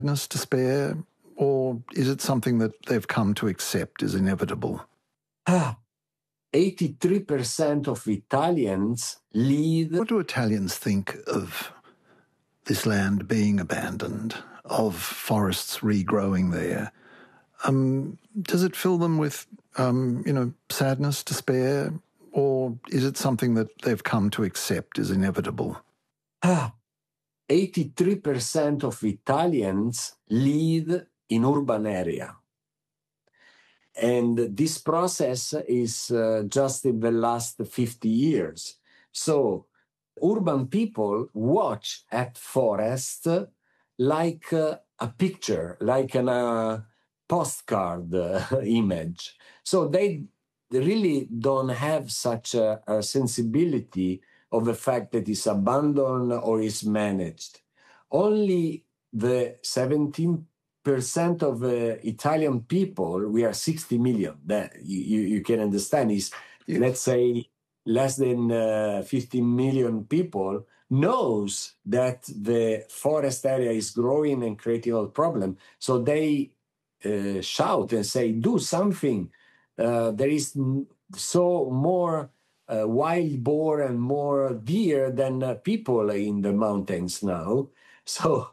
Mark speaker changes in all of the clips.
Speaker 1: Despair, or is it something that they've come to accept as inevitable?
Speaker 2: 83% of Italians live...
Speaker 1: What do Italians think of this land being abandoned, of forests regrowing there? Does it fill them with, sadness, despair, or is it something that they've come to accept as inevitable?
Speaker 2: 83% of Italians live in urban area. And this process is just in the last 50 years. So urban people watch at forest like a picture, like a postcard image. So they really don't have such a sensibility of the fact that it's abandoned or is managed. Only the 17% of the Italian people, we are 60 million, that you can understand, is, let's say, less than 15 million people, knows that the forest area is growing and creating a problem. So they shout and say, do something. There is so more wild boar and more deer than people in the mountains now. So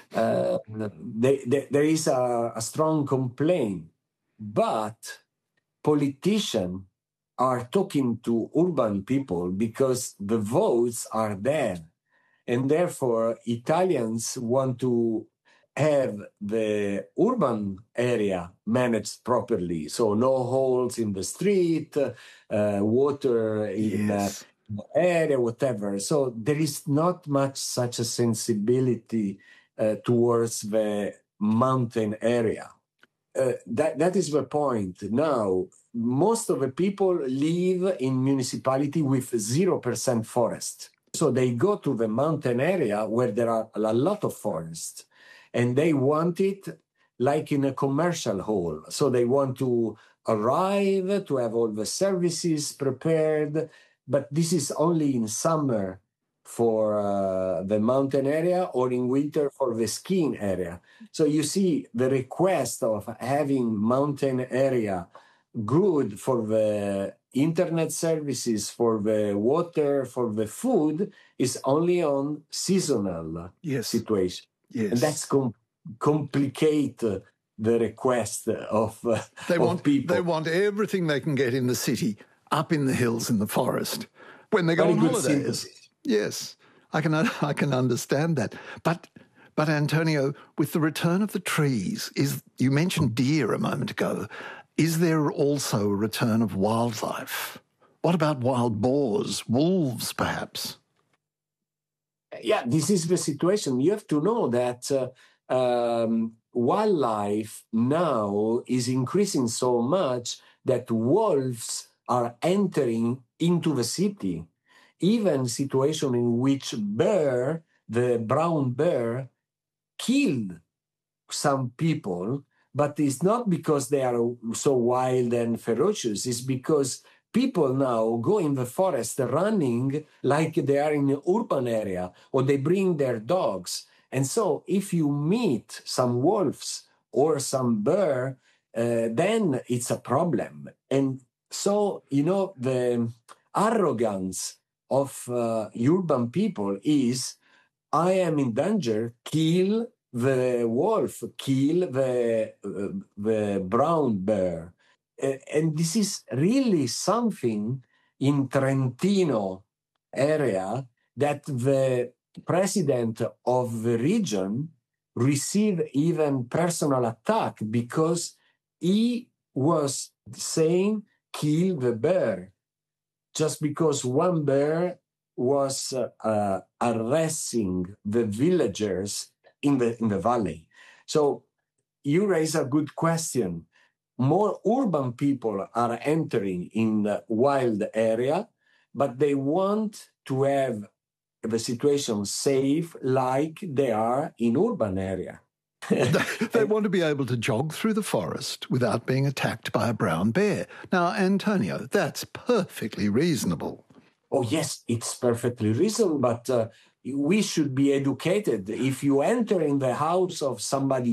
Speaker 2: there is a strong complaint. But politicians are talking to urban people because the votes are there. And therefore, Italians want to have the urban area managed properly. So no holes in the street, water in the area, whatever. So there is not much such a sensibility towards the mountain area. That is the point. Now, most of the people live in municipality with 0% forest. So they go to the mountain area where there are a lot of forests. And they want it like in a commercial hall. So they want to arrive, to have all the services prepared. But this is only in summer for the mountain area or in winter for the skiing area. So you see the request of having mountain area good for the internet services, for the water, for the food is only on seasonal situation.
Speaker 1: Yes.
Speaker 2: And that's complicate the request of people.
Speaker 1: They want everything they can get in the city, up in the hills in the forest, when they go on holidays. Yes, I can understand that. But Antonio, with the return of the trees, you mentioned deer a moment ago. Is there also a return of wildlife? What about wild boars, wolves, perhaps?
Speaker 2: Yeah, this is the situation. You have to know that wildlife now is increasing so much that wolves are entering into the city. Even situation in which the brown bear, killed some people, but it's not because they are so wild and ferocious. It's because people now go in the forest running like they are in an urban area, or they bring their dogs. And so if you meet some wolves or some bear, then it's a problem. And so, the arrogance of urban people is, I am in danger, kill the wolf, kill the brown bear. And this is really something in Trentino area that the president of the region received even personal attack because he was saying, kill the bear, just because one bear was arresting the villagers in the valley. So you raise a good question. More urban people are entering in the wild area, but they want to have the situation safe like they are in urban area.
Speaker 1: They want to be able to jog through the forest without being attacked by a brown bear. Now, Antonio, that's perfectly reasonable.
Speaker 2: Oh, yes, it's perfectly reasonable, but we should be educated. If you enter in the house of somebody